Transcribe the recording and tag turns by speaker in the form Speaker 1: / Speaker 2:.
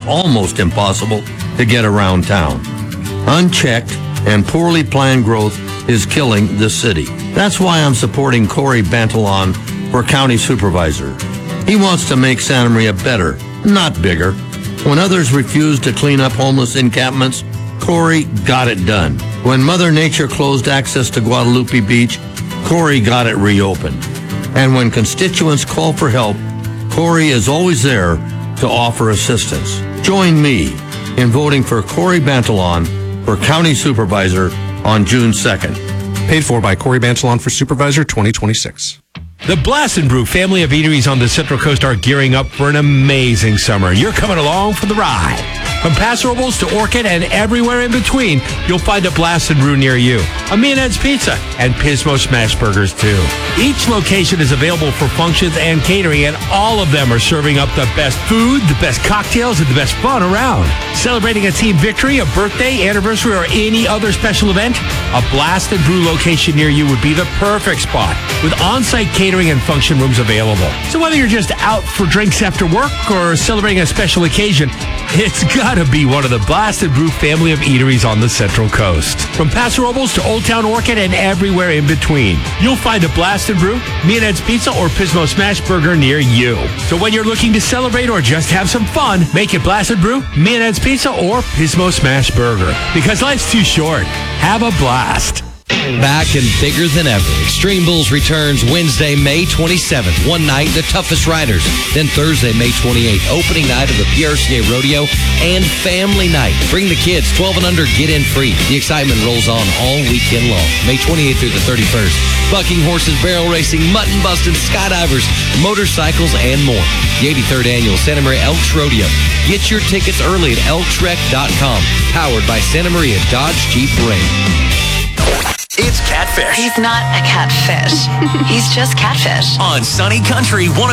Speaker 1: almost impossible to get around town. Unchecked and poorly planned growth is killing this city. That's why I'm supporting Corey Bantalon for county supervisor. He wants to make Santa Maria better, not bigger. When others refused to clean up homeless encampments, Corey got it done. When Mother Nature closed access to Guadalupe Beach, Corey got it reopened. And when constituents call for help, Corey is always there to offer assistance. Join me in voting for Corey Bantalon for County Supervisor on June 2nd.
Speaker 2: Paid for by Corey Bantalon for Supervisor 2026.
Speaker 3: The Blast and Brew family of eateries on the Central Coast are gearing up for an amazing summer. You're coming along for the ride. From Paso Robles to Orchid and everywhere in between, you'll find a Blast and Brew near you. A Me and Ed's Pizza and Pismo Smash Burgers, too. Each location is available for functions and catering, and all of them are serving up the best food, the best cocktails, and the best fun around. Celebrating a team victory, a birthday, anniversary, or any other special event? A Blast and Brew location near you would be the perfect spot, with on-site catering and function rooms available. So whether you're just out for drinks after work or celebrating a special occasion, it's gotta be one of the Blast and Brew family of eateries on the Central Coast. From Paso Robles to Old Town Orchid and everywhere in between, you'll find a Blast and Brew, Me and Ed's Pizza, or Pismo Smash Burger near you. So when you're looking to celebrate or just have some fun, make it Blast and Brew, Me and Ed's Pizza, or Pismo Smash Burger. Because life's too short. Have a blast.
Speaker 4: Back and bigger than ever. Extreme Bulls returns Wednesday, May 27th. One night, the toughest riders. Then Thursday, May 28th, opening night of the PRCA Rodeo and Family Night. Bring the kids, 12 and under, get in free. The excitement rolls on all weekend long. May 28th through the 31st. Bucking horses, barrel racing, mutton busting, skydivers, motorcycles, and more. The 83rd Annual Santa Maria Elks Rodeo. Get your tickets early at elksrec.com. Powered by Santa Maria Dodge Jeep Ram.
Speaker 5: It's Catfish.
Speaker 6: He's not a catfish. He's just Catfish.
Speaker 5: On Sunny Country 106.7.